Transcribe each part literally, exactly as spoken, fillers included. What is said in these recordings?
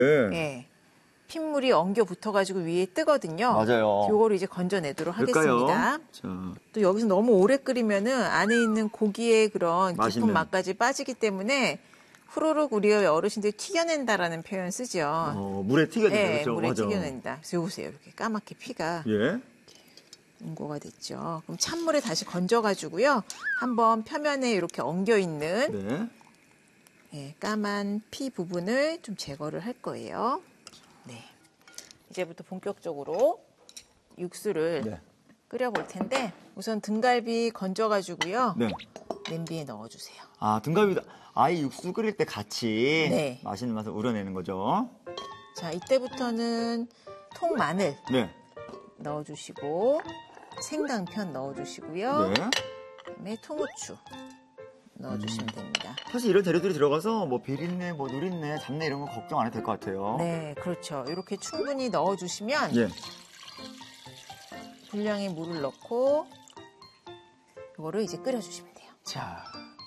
네. 예. 핏물이 엉겨 붙어가지고 위에 뜨거든요. 맞아요. 요거를 이제 건져내도록 그럴까요? 하겠습니다. 자, 또 여기서 너무 오래 끓이면은 안에 있는 고기의 그런 맛있는. 깊은 맛까지 빠지기 때문에 후루룩 우리가 어르신들이 튀겨낸다라는 표현 쓰죠. 어, 물에 튀겨낸다. 네, 그렇죠? 물에 맞아. 튀겨낸다. 그래서 여기 보세요. 이렇게 까맣게 피가 예. 응고가 됐죠. 그럼 찬물에 다시 건져가지고요. 한번 표면에 이렇게 엉겨있는 네. 예, 까만 피 부분을 좀 제거를 할 거예요. 네. 이제부터 본격적으로 육수를 네. 끓여볼 텐데 우선 등갈비 건져가지고요. 네. 냄비에 넣어주세요. 아, 등갈비, 아예 육수 끓일 때 같이 네. 맛있는 맛을 우려내는 거죠. 자, 이때부터는 통마늘 네. 넣어주시고 생강편 넣어주시고요. 네. 그다음에 통후추 넣어주시면 됩니다. 사실 이런 재료들이 들어가서 뭐 비린내, 뭐 누린내, 잡내 이런 거 걱정 안 해도 될 것 같아요. 네, 그렇죠. 이렇게 충분히 넣어주시면 예. 분량의 물을 넣고 이거를 이제 끓여주시면 돼요. 자.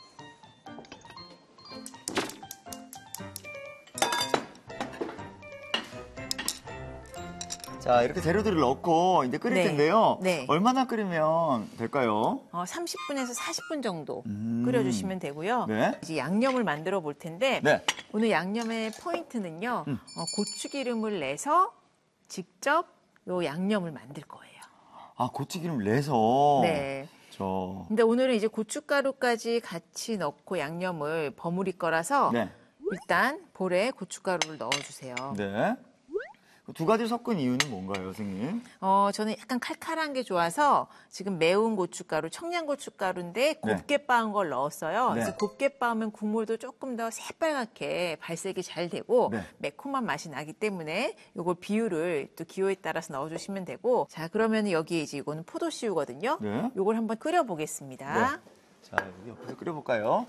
자, 이렇게 재료들을 넣고 이제 끓일 네. 텐데요. 네. 얼마나 끓이면 될까요? 어, 삼십 분에서 사십 분 정도 음. 끓여주시면 되고요. 네. 이제 양념을 만들어 볼 텐데 네. 오늘 양념의 포인트는요. 음. 어, 고추기름을 내서 직접 요 양념을 만들 거예요. 아, 고추기름 내서. 네. 저. 근데 오늘은 이제 고춧가루까지 같이 넣고 양념을 버무릴 거라서 네. 일단 볼에 고춧가루를 넣어주세요. 네. 두 가지 섞은 이유는 뭔가요, 선생님? 어, 저는 약간 칼칼한 게 좋아서 지금 매운 고춧가루, 청양고춧가루인데 곱게 빻은 걸 넣었어요. 네. 그래서 곱게 빻으면 국물도 조금 더 새빨갛게 발색이 잘 되고 네. 매콤한 맛이 나기 때문에 요걸 비율을 또 기호에 따라서 넣어주시면 되고 자, 그러면 여기에 이제 이거는 포도씨유거든요. 네. 요걸 한번 끓여보겠습니다. 네. 자, 여기 옆에서 끓여볼까요?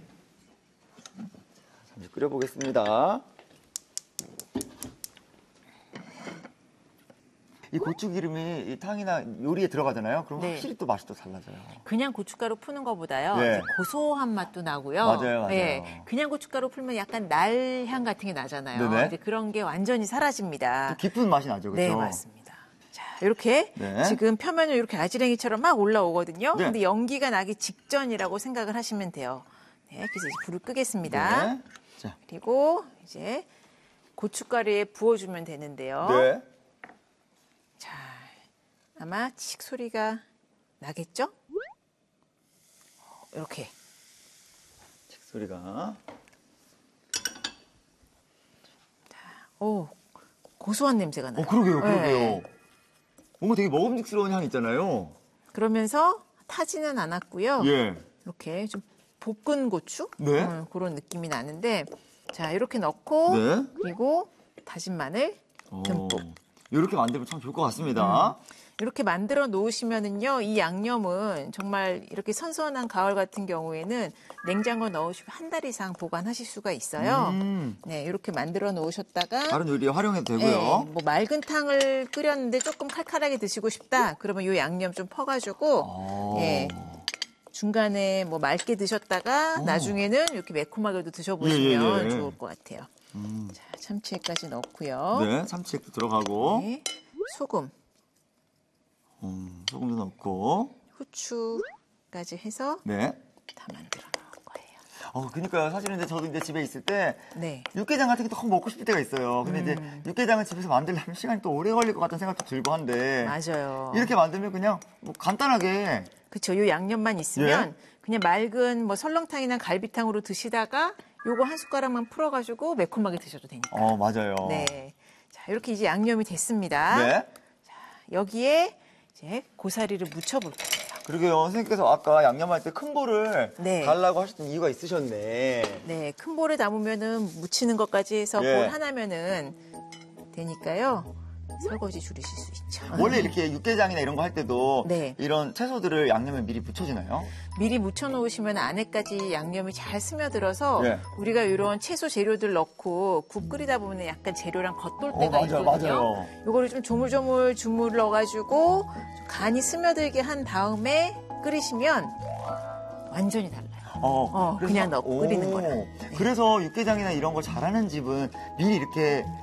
잠시 끓여보겠습니다. 이 고추기름이 이 탕이나 요리에 들어가잖아요. 그럼 네. 확실히 또 맛이 또 달라져요. 그냥 고춧가루 푸는 것보다요. 네. 이제 고소한 맛도 나고요. 맞아요, 맞아요. 네, 그냥 고춧가루 풀면 약간 날향 같은 게 나잖아요. 네네. 이제 그런 게 완전히 사라집니다. 또 깊은 맛이 나죠, 그렇죠? 네, 맞습니다. 자, 이렇게 네. 지금 표면을 이렇게 아지랭이처럼 막 올라오거든요. 네. 근데 연기가 나기 직전이라고 생각을 하시면 돼요. 네, 그래서 이제 불을 끄겠습니다. 네. 자, 그리고 이제 고춧가루에 부어주면 되는데요. 네. 자, 아마 칙 소리가 나겠죠? 이렇게. 칙 소리가. 오, 고소한 냄새가 나요. 어, 그러게요, 그러게요. 네. 뭔가 되게 먹음직스러운 향 있잖아요. 그러면서 타지는 않았고요. 예. 이렇게 좀 볶은 고추? 네. 음, 그런 느낌이 나는데 자, 이렇게 넣고 네. 그리고 다진 마늘 듬뿍. 어, 이렇게 만들면 참 좋을 것 같습니다. 이렇게 만들어 놓으시면은요, 이 양념은 정말 이렇게 선선한 가을 같은 경우에는 냉장고에 넣으시면 한 달 이상 보관하실 수가 있어요. 음. 네, 이렇게 만들어 놓으셨다가 다른 요리에 활용해도 되고요. 네, 뭐 맑은 탕을 끓였는데 조금 칼칼하게 드시고 싶다. 그러면 이 양념 좀 퍼가지고 아. 예, 중간에 뭐 맑게 드셨다가 오. 나중에는 이렇게 매콤하게도 드셔보시면 예, 예, 예. 좋을 것 같아요. 음. 자, 참치액까지 넣고요. 네, 참치액도 들어가고, 네, 소금, 음, 소금도 넣고, 후추까지 해서 네. 다 만들어 놓을 거예요. 어, 그니까요. 사실은 이제 저도 이제 집에 있을 때, 네. 육개장 같은 게 또 먹고 싶을 때가 있어요. 근데 음. 이제 육개장을 집에서 만들려면 시간이 또 오래 걸릴 것 같다는 생각도 들고 한데, 맞아요. 이렇게 만들면 그냥 뭐 간단하게, 그렇죠. 이 양념만 있으면 예. 그냥 맑은 뭐 설렁탕이나 갈비탕으로 드시다가 요거 한 숟가락만 풀어가지고 매콤하게 드셔도 되니까. 어, 맞아요. 네. 자, 이렇게 이제 양념이 됐습니다. 네. 여기에 이제 고사리를 묻혀볼 거예요. 그러게요. 선생님께서 아까 양념할 때 큰 볼을 네. 달라고 하셨던 이유가 있으셨네. 네, 큰 볼에 담으면은 묻히는 것까지 해서 예. 볼 하나면은 되니까요. 설거지 줄이실 수 있죠. 원래 이렇게 육개장이나 이런 거 할 때도 네. 이런 채소들을 양념에 미리 묻혀주나요? 미리 묻혀놓으시면 안에까지 양념이 잘 스며들어서 네. 우리가 이런 채소 재료들 넣고 국 끓이다 보면 약간 재료랑 겉돌 어, 때가 맞아요, 있거든요. 맞아요. 요거를 좀 조물조물 주물러가지고 간이 스며들게 한 다음에 끓이시면 완전히 달라요. 어, 어, 그냥 넣고 끓이는 거랑. 그래서 육개장이나 이런 걸 잘하는 집은 미리 이렇게